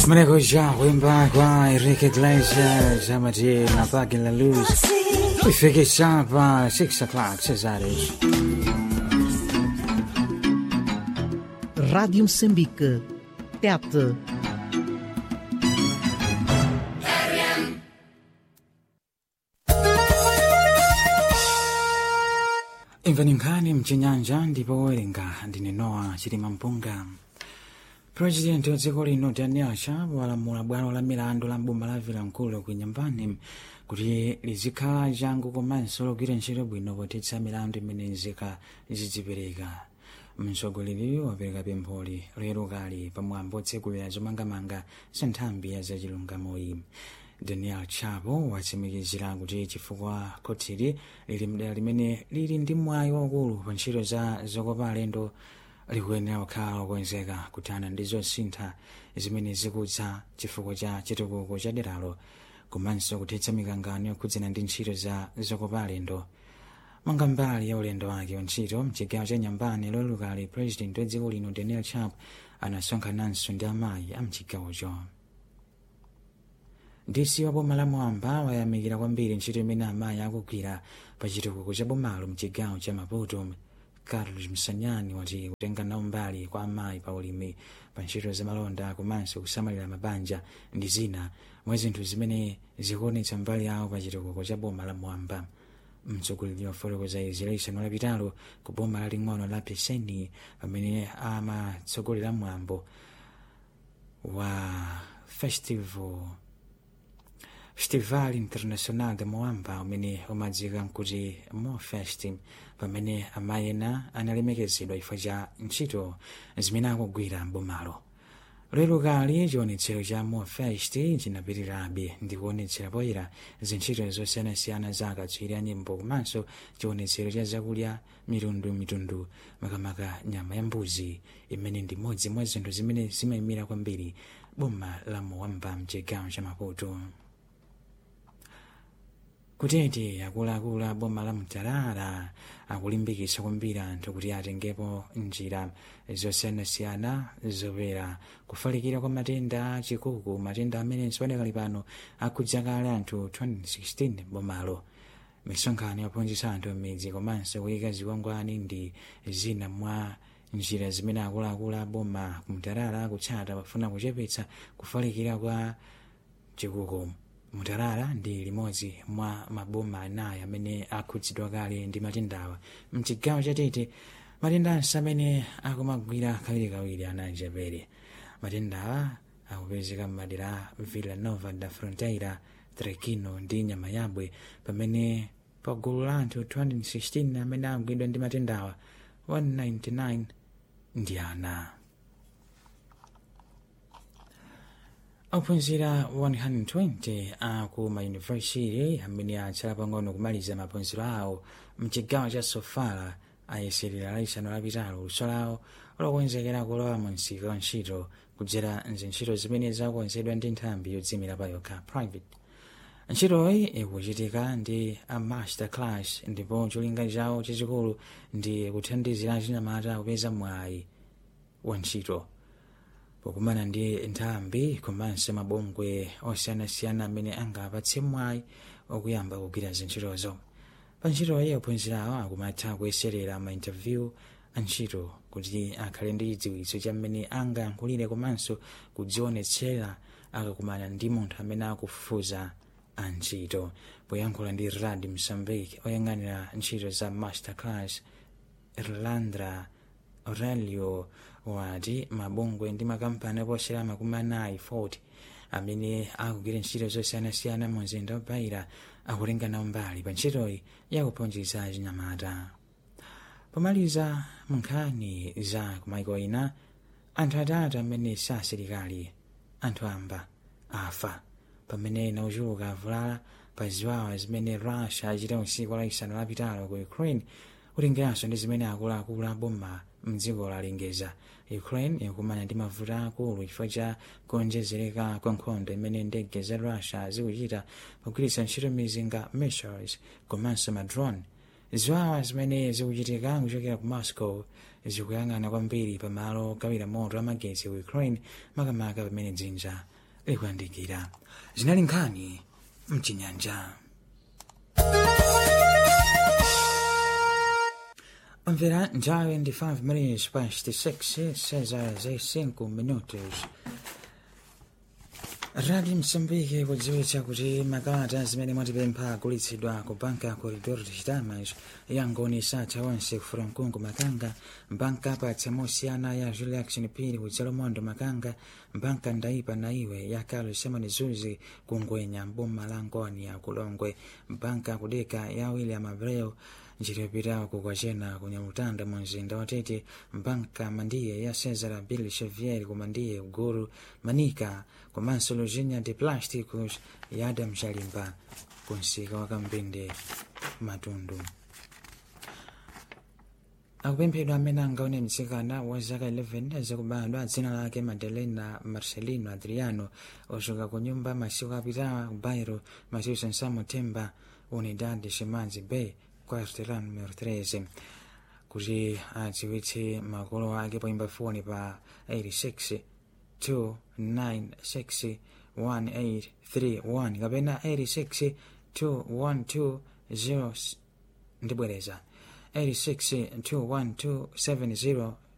Kumeneko já wimba kwa Enrique Iglesias amati Apague la Luz ifike hapa 6 o'clock Cesares. Rádio Moçambique, TET. Imvaninkani mchinyanja ndipo werenga ndine Noah Chilima Mpunga. Presidenti wa dziko lino Daniel Chapo walamula bwalo la milandu la boma la Vilankulu ku Nyambani kuti lizikhala changu komanso logwira ntchito bwino potetsa milandu imene nzika zidzipereka. Mtsogoleri wapereka pempholi lero kali pamwambo otsekulira zomangamanga za nthambi ya zachilungamoyi. Daniel Chapo watsimikizira kuti chifukwa kotili lili mdera limene lili ndi mwayi waukulu pa ntchito za zokopa alendo likuyenera kukhala lokonzeka kuthana ndi zosintha zimene zikudza chifukwa cha chitukuko cha deralo komanso kuthetsa mikangano yokhudzana ndi ntchito za zokopa alendo. Monga mbali ya ulendo wake wa ntchito mchigawo cha Nyambani lolukali President wa dziko lino Daniel Chapo anasonkhananso ndi amayi a mchigawocho. DC wa boma la Mwamba wayamikira kwambiri ntchito imene amayi akugwira pa chitukuko cha bomalo mchigawo cha Maputo. Carlos Msanyani wati kutenga nawo mbali kwa amayi pa ulimi pa ntchito za malonda komanso kusamalira mabanja ndi zina mwa zinthu zimene zikuonetsa mbali yawo pa chitukuko cha boma la Mwamba. Mtsogoleri wa fotokoza izi laisano lapitalo ku boma laling'ono la Peseni pamene amatsogolera mwambo wa Festival International de Mwamba umene umadziwika kuti Mofest, pamene amayi ena analemekezedwa chifukwa cha ntchito zimene akugwira m'bomalo. Lero kali chionetsero cha Mofest chinapitirirabe ndi kuonetsera poyera zintchito zosiyanasiyana za akatswiri a nyimbo komanso chionetsero cha zakudya mitundu makamaka nyama ya mbuzi imene ndi modzi mwa zinthu zimene zimayimira kwambiri boma la Mwamba mchigawo cha Maputo. Kutete akuluakulu a boma la Mtarara akulimbikitsa kwambiri anthu kuti atengepo njira zosiyanasiyana zopera kufalikira kwa matenda a chikuku, matenda amene sionekali pano akhudza kale anthu 2016 bomalo. Misonkhano yophunzitsa anthu m'midzi komanso kuyika zikwangwani ndi zina mwa njira zimene akuluakulu a boma ku Mtarara akutsata pofuna kuchepetsa kufalikira kwa chikuku. Mtarara ndi limodzi mwa maboma anayi amene akhudzidwa kale ndi matendawa mchigawo cha Tete. Matendanso amene akumagwira kawirikawiri anachepere. Matendawa akupezeka m'madera a Vila Nova da Fronteira, Trequino ndi Nyamayabwe, pamene pa gulu la anthu 216 amene akugwidwa ndi matendawa 199 ndi ana. Ophunzira 120 aku mayunivesiti amene atsala pang'ono kumaliza maphunziro awo mchigawo cha Sofala ayeserera laisano lapitalo luso lawo lokonzekera kulowa mu msika wa ntchito kudzera ntchito zimene zakonzedwa ndi nthambi yodzimira pa yokha private. Ntchitoyi ikuchitika ndi a master class ndipo cholinga chawo chachikulu ndi kuthandizira achinyamata kupeza mwayi wa ntchito pokumana ndi nthambi komanso mabungwe osiyanasiyana amene angapatse mwayi okuyamba kugwira zintchitozo. Pa ntchitoyi ophunzirawo akumatha kuyeserera ma interview a ntchito kuti akhale ndi chidziwitso cha mmene angayankhulire komanso kudzionetsera akakumana ndi munthu amene akufufuza antchito. Poyankhula ndi Radio Mozambique oyang'anira ntchito za master class Irlandra Aurelio wati mabungwe ndi makampani oposera 40 amene akugwira ntchito zosiyanasiyana mu mzinda wa Beira akutenga nawo mbali pa ntchitoyi yakuphunzitsa achinyamata. Pomaliza munkhani za kumaiko ina, anthu atatu amene si asilikali, anthu amba afa pamene ena ochuluka avulala pa ziwawa zimene Russia achita usiku laisano lapitalo ku Ukraine, kulingiranso ndi zimene akuluakulu a boma mdziko lalengeza. Ukraine ikumana ndi mavuto akulu chifukwa cha kuonjezereka kwa nkhondo imene ndege za Russia zikuchita pogwiritsa ntchito mizinga missiles komanso madrone. Ziwawa zimene zikuchitika kuchokera ku Moscow zikuyang'ana kwambiri pamalo ogawira moto amagetsi ku Ukraine makamaka pamene dzinja likuyandikira. Zinali nkhani mchinyanja. Omvera nthawi ndi 5 minutes past 6, 6 minutos. Radio Msambiki kudziwitsa kuti makalata zimene mwatipempha agulitsidwa ku banka Corredor de Chitamas yangoni satha onse kufura mkungu Makanga, banka patsa mosiyana ya Julia Action Pili kudzalomondo Makanga, banka ndaipa na iwe ya Carlos Simon Zuzi kungwenya mboma la Ngoni ya Kulongwe, banka kudeka ya William Abreu njiliyopitawo kukwachena kunyamutanda mu mzinda wa Tete, banka mandiye ya Cesar Bill Chevier kumandiye Uguru Manika komanso Luzinya de Plásticos ya Adam Shalimba kunsika wa Kambinde Matundu. Akupemphedwa amene angaone mtsikana wa zaka 11 azakubadwa dzina lake Madelena Marcelino Adriano osoka ku nyumba masiku apitawa ku Bairro masiku Sansamo Temba Unidad de Shimanzi Bay Quarteran numero 13 kuti adziwitse makolo ake poimba foni pa 86 296 1831 kapena 86 212 0 ndibwereza 86 212 70